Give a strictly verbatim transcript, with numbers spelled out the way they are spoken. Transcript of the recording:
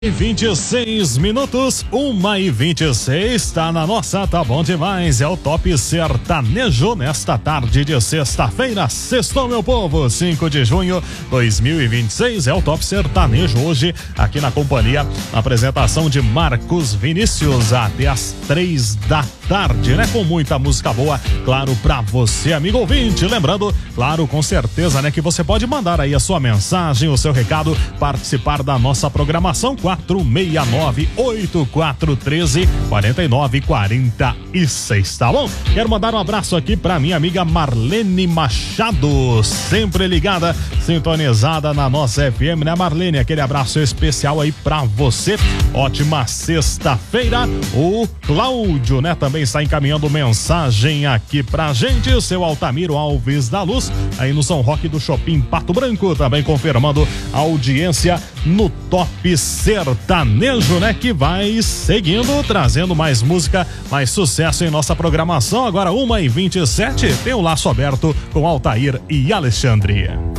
E vinte e seis minutos, uma e vinte e seis, tá na nossa, tá bom demais, é o Top Sertanejo nesta tarde de sexta-feira, sextou meu povo, cinco de junho de dois mil e vinte e seis, é o Top Sertanejo hoje, aqui na companhia, apresentação de Marcos Vinícius, até as três da tarde, né, com muita música boa, claro, pra você, amigo ouvinte, lembrando, claro, com certeza, né, que você pode mandar aí a sua mensagem, o seu recado, participar da nossa programação, quatro seis nove, oito quatro um três, quatro nove quatro seis, tá bom? Quero mandar um abraço aqui pra minha amiga Marlene Machado, sempre ligada, sintonizada na nossa F M, né, Marlene? Aquele abraço especial aí pra você. Ótima sexta-feira. O Cláudio, né, também está encaminhando mensagem aqui pra gente. O seu Altamiro Alves da Luz, aí no São Roque do Shopping Pato Branco, também confirmando a audiência no Top Sertanejo, né, que vai seguindo, trazendo mais música, mais sucesso em nossa programação. Agora uma e vinte e sete, tem o Laço Aberto com Altair e Alexandre.